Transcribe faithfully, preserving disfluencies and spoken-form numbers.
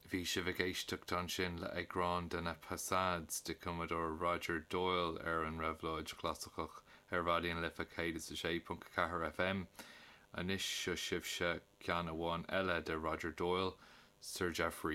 Bhí si bh éisteacht an sin le agrán de na Passades de Commodore Roger Doyle ar an Revlóid Clasachach ar bhádíon lifa chéad is sé punt ceathair F M. Anis seo sibh se ceann amháin eile de Roger Doyle, Sir Geoffrey